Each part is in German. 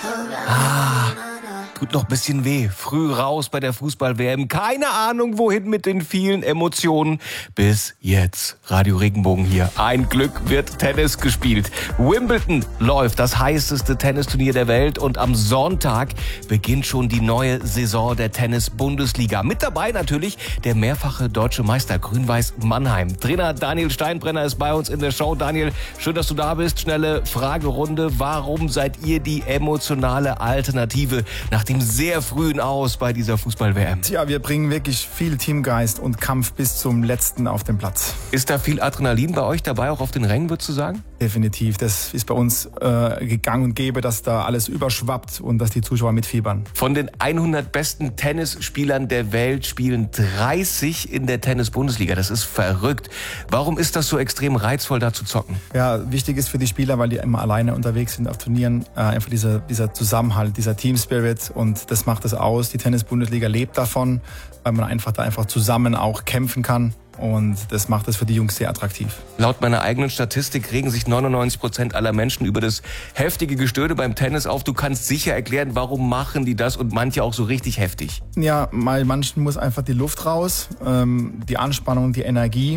Tut noch ein bisschen weh. Früh raus bei der Fußball-WM. Keine Ahnung, wohin mit den vielen Emotionen. Bis jetzt. Radio Regenbogen hier. Ein Glück wird Tennis gespielt. Wimbledon läuft, das heißeste Tennisturnier der Welt. Und am Sonntag beginnt schon die neue Saison der Tennis-Bundesliga. Mit dabei natürlich der mehrfache deutsche Meister Grün-Weiß Mannheim. Trainer Daniel Steinbrenner ist bei uns in der Show. Daniel, schön, dass du da bist. Schnelle Fragerunde. Warum seid ihr die emotionale Alternative nach dem sehr frühen Aus bei dieser Fußball-WM? Tja, wir bringen wirklich viel Teamgeist und Kampf bis zum Letzten auf den Platz. Ist da viel Adrenalin bei euch dabei, auch auf den Rängen, würdest du sagen? Definitiv. Das ist bei uns gang und gäbe, dass da alles überschwappt und dass die Zuschauer mitfiebern. Von den 100 besten Tennisspielern der Welt spielen 30 in der Tennis-Bundesliga. Das ist verrückt. Warum ist das so extrem reizvoll, da zu zocken? Ja, wichtig ist für die Spieler, weil die immer alleine unterwegs sind auf Turnieren, einfach dieser Zusammenhalt, dieser Team-Spirit, und das macht es aus. Die Tennis-Bundesliga lebt davon, weil man einfach zusammen auch kämpfen kann. Und das macht es für die Jungs sehr attraktiv. Laut meiner eigenen Statistik regen sich 99% aller Menschen über das heftige Gestöhne beim Tennis auf. Du kannst sicher erklären, warum machen die das, und manche auch so richtig heftig. Ja, bei manchen muss einfach die Luft raus, die Anspannung, die Energie.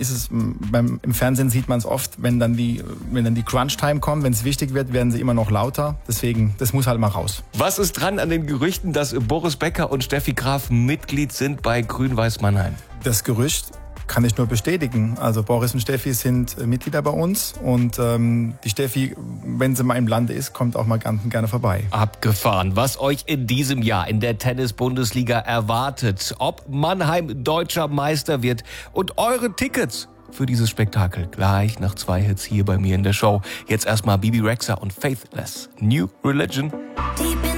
Im Fernsehen sieht man es oft, wenn dann die Crunch-Time kommt, wenn es wichtig wird, werden sie immer noch lauter. Deswegen, das muss halt mal raus. Was ist dran an den Gerüchten, dass Boris Becker und Steffi Graf Mitglied sind bei Grün-Weiß Mannheim? Das Gerücht kann ich nur bestätigen. Also Boris und Steffi sind Mitglieder bei uns, und die Steffi, wenn sie mal im Lande ist, kommt auch mal ganz gerne vorbei. Abgefahren, was euch in diesem Jahr in der Tennis-Bundesliga erwartet, ob Mannheim deutscher Meister wird und eure Tickets für dieses Spektakel gleich nach 2 Hits hier bei mir in der Show. Jetzt erstmal Bibi Rexha und Faithless, New Religion. Die